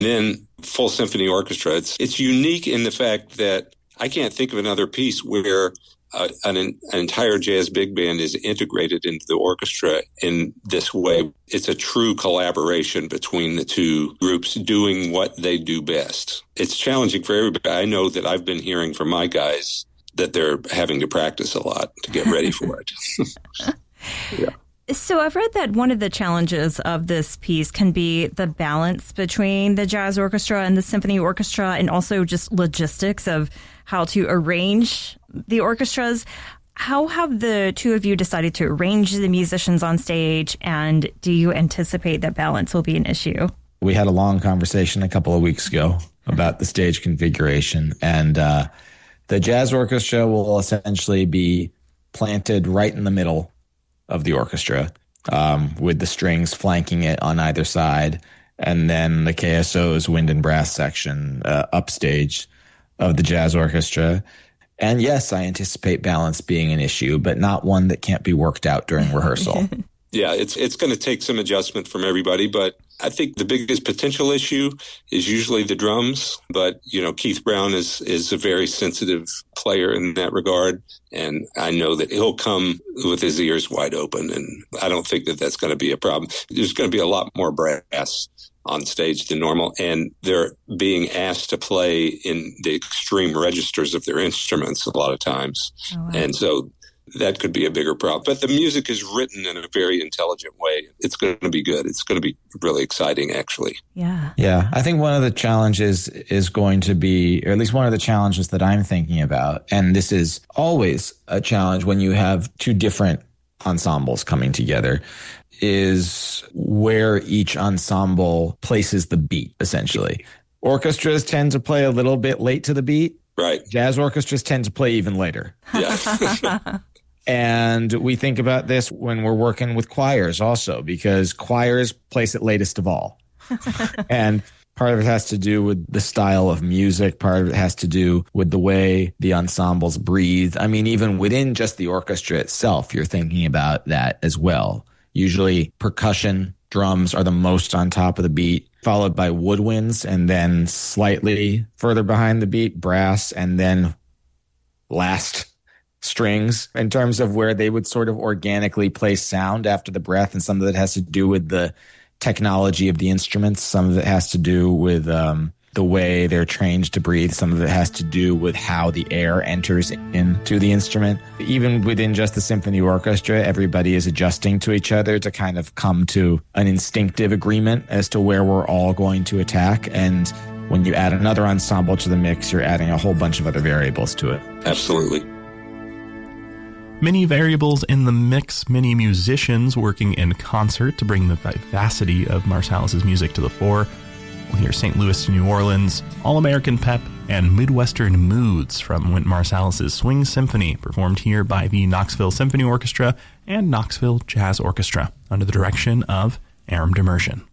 then full symphony orchestra. It's unique in the fact that I can't think of another piece where an entire jazz big band is integrated into the orchestra in this way. It's a true collaboration between the two groups doing what they do best. It's challenging for everybody. I know that I've been hearing from my guys that they're having to practice a lot to get ready for it. Yeah. So I've read that one of the challenges of this piece can be the balance between the jazz orchestra and the symphony orchestra, and also just logistics of how to arrange the orchestras. How have the two of you decided to arrange the musicians on stage, and do you anticipate that balance will be an issue? We had a long conversation a couple of weeks ago about the stage configuration, and the jazz orchestra will essentially be planted right in the middle of the orchestra, with the strings flanking it on either side, and then the KSO's wind and brass section upstage of the jazz orchestra. And yes, I anticipate balance being an issue, but not one that can't be worked out during rehearsal. Yeah, it's going to take some adjustment from everybody, but I think the biggest potential issue is usually the drums. But, Keith Brown is a very sensitive player in that regard, and I know that he'll come with his ears wide open, and I don't think that that's going to be a problem. There's going to be a lot more brass on stage than normal, and they're being asked to play in the extreme registers of their instruments a lot of times. Oh, wow. And so that could be a bigger problem. But the music is written in a very intelligent way. It's going to be good. It's going to be really exciting, actually. Yeah. Yeah. I think one of the challenges is going to be, or at least one of the challenges that I'm thinking about, and this is always a challenge when you have two different ensembles coming together, is where each ensemble places the beat, essentially. Orchestras tend to play a little bit late to the beat. Right. Jazz orchestras tend to play even later. Yeah. And we think about this when we're working with choirs also, because choirs place it latest of all. And part of it has to do with the style of music. Part of it has to do with the way the ensembles breathe. I mean, even within just the orchestra itself, you're thinking about that as well. Usually percussion, drums are the most on top of the beat, followed by woodwinds, and then slightly further behind the beat, brass, and then last strings in terms of where they would sort of organically place sound after the breath. And some of it has to do with the technology of the instruments. Some of it has to do with the way they're trained to breathe. Some of it has to do with how the air enters into the instrument. Even within just the symphony orchestra, everybody is adjusting to each other to kind of come to an instinctive agreement as to where we're all going to attack. And when you add another ensemble to the mix, you're adding a whole bunch of other variables to it. Absolutely. Many variables in the mix, many musicians working in concert to bring the vivacity of Marsalis' music to the fore. We'll hear St. Louis to New Orleans, All-American Pep, and Midwestern Moods from Wynton Marsalis' Swing Symphony, performed here by the Knoxville Symphony Orchestra and Knoxville Jazz Orchestra, under the direction of Aram Demirjian.